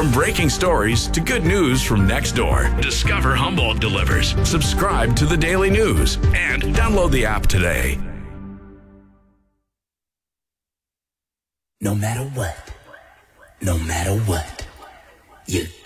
From breaking stories to good news from next door, discover Humboldt delivers. Subscribe to the Daily News and download the app today. No matter what, you